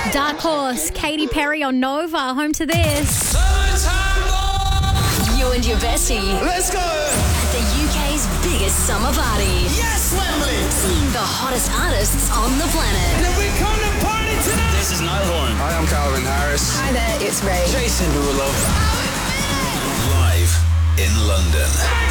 Dark Horse, Katy Perry on Nova, home to this. You and your bestie Let's go! at the UK's biggest summer party. Yes, Wembley! Seeing the hottest artists on the planet. And we come to party tonight! This is Niall Horan. Hi, I'm Calvin Harris. Hi there, it's Ray. Jason Derulo. Live in London.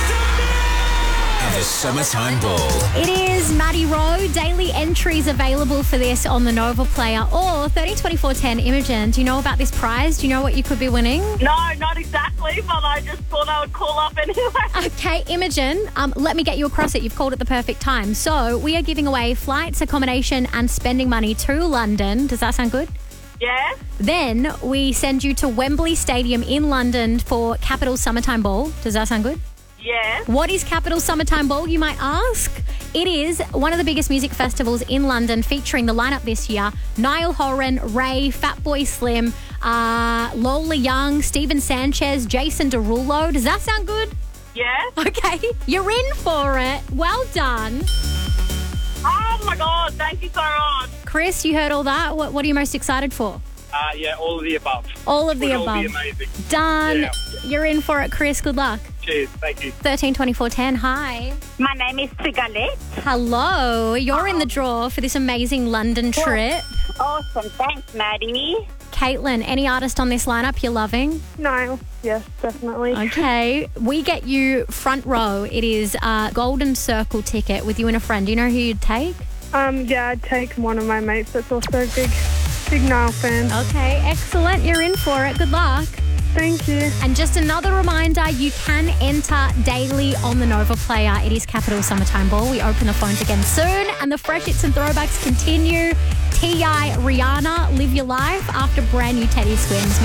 At the Summertime Ball. It is Maddie Rowe. Daily entries available for this on the Nova Player or 132410 Imogen. Do you know about this prize? Do you know what you could be winning? No, not exactly, but I just thought I would call up anyway. Okay, Imogen, let me get you across it. You've called at the perfect time. So we are giving away flights, accommodation and spending money to London. Does that sound good? Yeah? Then we send you to Wembley Stadium in London for Capital Summertime Ball. Does that sound good? Yeah. What is Capital Summertime Ball, you might ask? It is one of the biggest music festivals in London, featuring the lineup this year: Niall Horan, Ray, Fatboy Slim, Lola Young, Steven Sanchez, Jason Derulo. Does that sound good? Yeah? Okay, you're in for it. Well done. Oh my God, thank you so much. Chris, you heard all that. What are you most excited for? Yeah, all of the above. All of the Would all above. be amazing. Done. Yeah. You're in for it, Chris. Good luck. Cheers, thank you. 132410, hi. My name is Sigalet. Hello. You're in the draw for this amazing London trip. Awesome, thanks, Maddie. Caitlin, any artist on this lineup you're loving? Niall. Yes, definitely. Okay. We get you front row. It is a Golden Circle ticket with you and a friend. Do you know who you'd take? Yeah, I'd take one of my mates that's also a big Niall fan. Okay, excellent. You're in for it. Good luck. Thank you. And just another reminder, you can enter daily on the Nova Player. It is Capital Summertime Ball. We open the phones again soon, and the fresh hits and throwbacks continue. T.I., Rihanna, Live Your Life after brand new Teddy Swims.